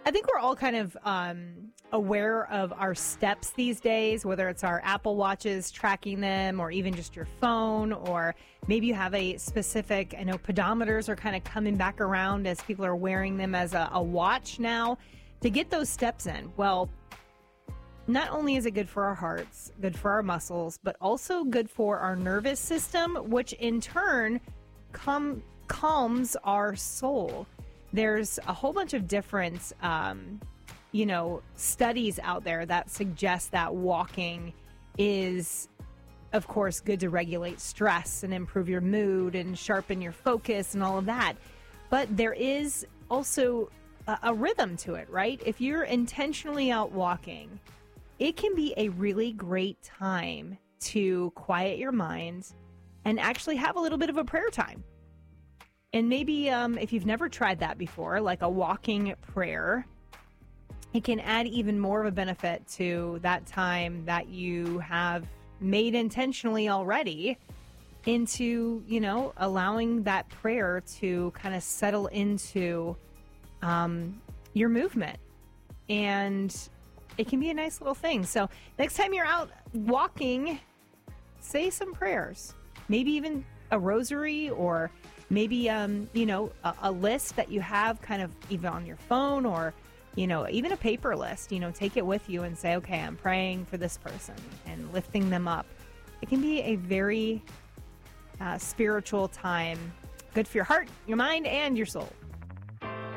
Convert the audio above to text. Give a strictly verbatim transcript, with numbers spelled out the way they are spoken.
I think we're all kind of um, aware of our steps these days, whether it's our Apple Watches tracking them or even just your phone, or maybe you have a specific, I know pedometers are kind of coming back around as people are wearing them as a, a watch now to get those steps in. Well, not only is it good for our hearts, good for our muscles, but also good for our nervous system, which in turn com- calms our soul. There's a whole bunch of different, um, you know, studies out there that suggest that walking is, of course, good to regulate stress and improve your mood and sharpen your focus and all of that. But there is also a, a rhythm to it, right? If you're intentionally out walking, it can be a really great time to quiet your mind and actually have a little bit of a prayer time. And maybe um, if you've never tried that before, like a walking prayer, it can add even more of a benefit to that time that you have made intentionally already into, you know, allowing that prayer to kind of settle into um, your movement. And it can be a nice little thing. So next time you're out walking, say some prayers, maybe even a rosary, or maybe, um, you know, a, a list that you have kind of even on your phone, or, you know, even a paper list. You know, take it with you and say, okay, I'm praying for this person and lifting them up. It can be a very uh, spiritual time, good for your heart, your mind, and your soul.